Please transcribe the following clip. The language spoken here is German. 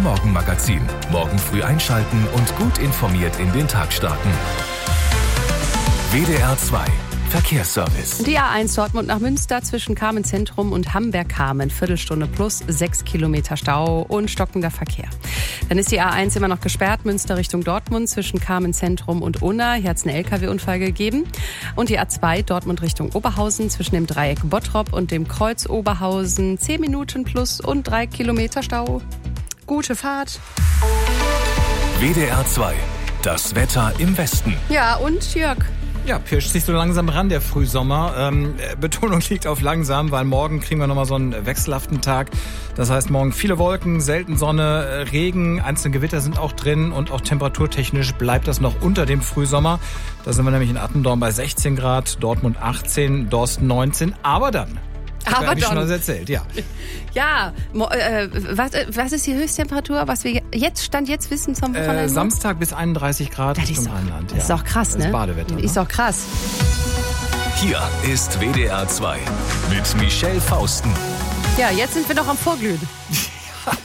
Morgenmagazin. Morgen früh einschalten und gut informiert in den Tag starten. WDR 2 Verkehrsservice. Die A1 Dortmund nach Münster zwischen Kamenz-Zentrum und Hamberg-Kamen. Viertelstunde plus 6 Kilometer Stau und stockender Verkehr. Dann ist die A1 immer noch gesperrt, Münster Richtung Dortmund zwischen Kamenz-Zentrum und Unna. Hier hat es einen LKW-Unfall gegeben. Und die A2 Dortmund Richtung Oberhausen zwischen dem Dreieck Bottrop und dem Kreuz Oberhausen. 10 Minuten plus und 3 Kilometer Stau. Gute Fahrt. WDR 2, das Wetter im Westen. Ja, und Jörg? Ja, pirscht sich so langsam ran, der Frühsommer. Betonung liegt auf langsam, weil morgen kriegen wir nochmal so einen wechselhaften Tag. Das heißt, morgen viele Wolken, selten Sonne, Regen, einzelne Gewitter sind auch drin und auch temperaturtechnisch bleibt das noch unter dem Frühsommer. Da sind wir nämlich in Attendorn bei 16 Grad, Dortmund 18, Dorsten 19, aber dann... Aber hab ich dann. schon alles erzählt, ja. Ja, was ist die Höchsttemperatur, was wir jetzt wissen zum Wochenende? Samstag bis 31 Grad Das Richtung ist doch- Rheinland. Das ist doch krass, Das ne? ist Badewetter. Ist Ne? doch krass. Hier ist WDR 2 mit Michelle Fausten. Ja, jetzt sind wir noch am Vorglühen.